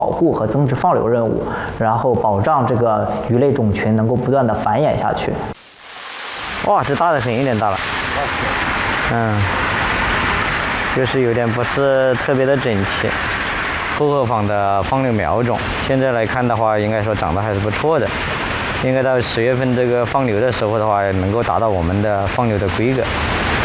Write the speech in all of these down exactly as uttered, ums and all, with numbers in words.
保护和增殖放流任务，然后保障这个鱼类种群能够不断的繁衍下去。哇，这大的很有点大了，嗯，就是有点不是特别的整齐。后河坊的放流苗种，现在来看的话，应该说长得还是不错的。应该到十月份这个放流的时候的话，能够达到我们的放流的规格。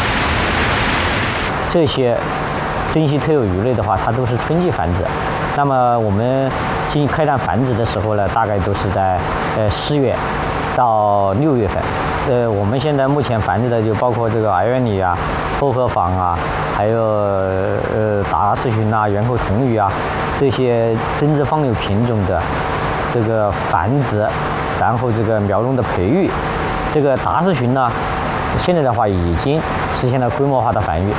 这些珍稀特有鱼类的话，它都是春季繁殖。那么我们进行开展繁殖的时候呢，大概都是在呃四月到六月份。呃，我们现在目前繁殖的就包括这个矮圆鲤啊、后河坊啊，还有呃达氏鲟啊、圆口铜鱼啊，这些增殖放流品种的这个繁殖，然后这个苗种的培育，这个达氏鲟呢，现在的话已经实现了规模化的繁育。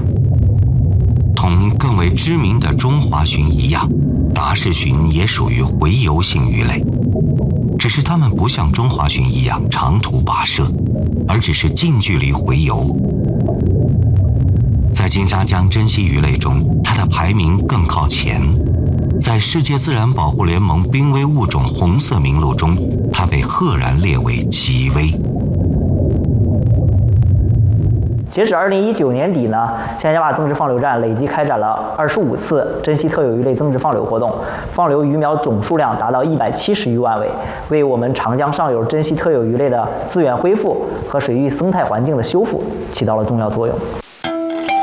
同更为知名的中华鲟一样，达氏鲟也属于洄游性鱼类，只是它们不像中华鲟一样长途跋涉，而只是近距离洄游。在金沙江珍稀鱼类中，它的排名更靠前。在世界自然保护联盟濒危物种红色名录中，它被赫然列为极危。 截止二零一九年底呢，象牙洼增殖放流站累计开展了二十五次珍稀特有鱼类增殖放流活动，放流鱼苗总数量达到一百七十余万尾，为我们长江上游珍稀特有鱼类的资源恢复和水域生态环境的修复起到了重要作用。